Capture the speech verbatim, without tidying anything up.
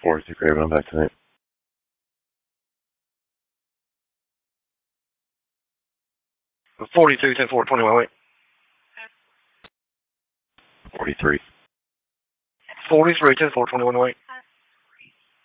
forty-two Craven, I'm back tonight. forty-two, ten four, twenty-one, wait. forty-three. forty-three, ten four, twenty-one, wait.